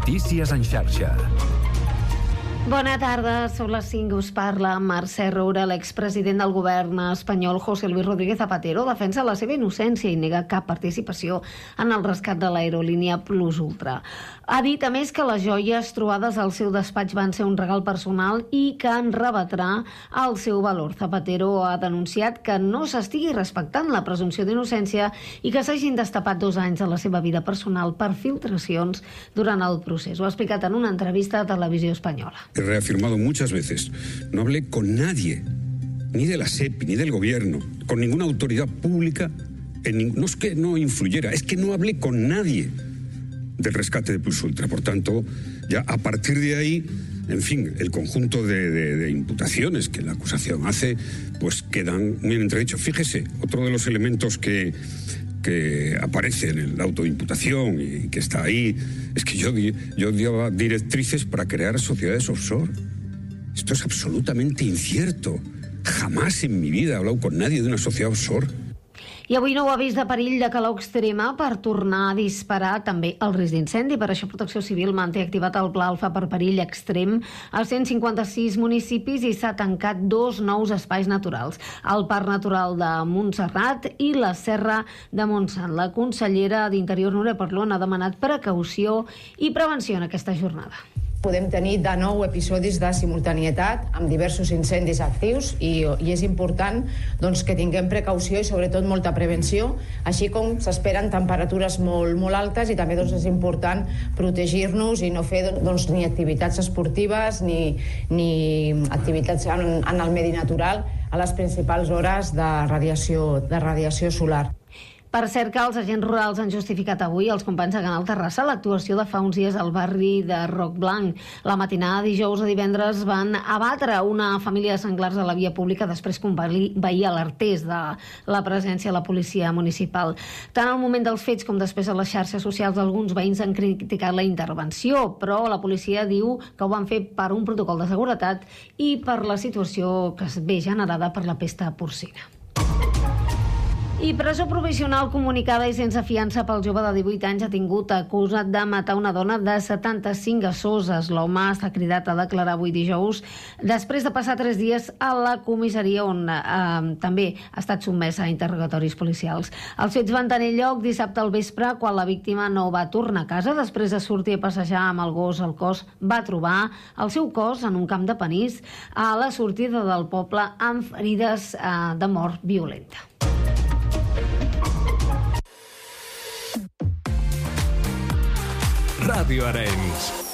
Notícies en xarxa. Bona tarda, són les 5, us parla Mercè Roura. L'expresident del govern espanyol, José Luis Rodríguez Zapatero, defensa la seva innocència i nega cap participació en el rescat de l'aerolínia Plus Ultra. Ha dit, a més, que les joies trobades al seu despatx van ser un regal personal i que en rebatrà el seu valor. Zapatero ha denunciat que no s'estigui respectant la presumpció d'innocència i que s'hagin destapat 2 anys de la seva vida personal per filtracions durant el procés. Ho ha explicat en una entrevista a Televisió Espanyola. He reafirmado muchas veces, no hablé con nadie, ni de la SEPI, ni del gobierno, con ninguna autoridad pública, no es que no influyera, es que no hablé con nadie del rescate de Plus Ultra. Por tanto, ya a partir de ahí, en fin, el conjunto de imputaciones que la acusación hace, pues quedan muy en entredicho. Fíjese, otro de los elementos que aparece en el auto de imputación y que está ahí, es que yo daba directrices para crear sociedades offshore. Esto es absolutamente incierto. Jamás en mi vida he hablado con nadie de una sociedad offshore. I avui nou avís de perill de calor extrema per tornar a disparar també el risc d'incendi. Per això Protecció Civil manté activat el Pla Alfa per perill extrem als 156 municipis i s'ha tancat 2 nous espais naturals, el Parc Natural de Montserrat i la Serra de Montsant. La consellera d'Interior, Núria Parlon, ha demanat precaució i prevenció en aquesta jornada. Podem tenir de nou episodis de simultanietat amb diversos incendis actius i és important doncs, que tinguem precaució i sobretot molta prevenció, així com s'esperen temperatures molt altes i també doncs, és important protegir-nos i no fer doncs, ni activitats esportives ni activitats en el medi natural a les principals hores de radiació solar. Per cert que els agents rurals han justificat avui, els companys de Canal Terrassa, l'actuació de fa uns dies al barri de Roc Blanc. La matinada de dijous a divendres van abatre una família de senglars a la via pública després que un veí alertés de la presència de la policia municipal. Tant al moment dels fets com després a les xarxes socials, alguns veïns han criticat la intervenció, però la policia diu que ho van fer per un protocol de seguretat i per la situació que es ve generada per la pesta porcina. I presó provisional comunicada i sense fiança pel jove de 18 anys detingut acusat de matar una dona de 75 a Soses. L'home està cridat a declarar avui dijous després de passar 3 dies a la comissaria on també ha estat sotmès a interrogatoris policials. Els fets van tenir lloc dissabte al vespre quan la víctima no va tornar a casa. Després de sortir a passejar amb el gos al cos, va trobar el seu cos en un camp de panís a la sortida del poble amb ferides de mort violenta. Ràdio Arenys.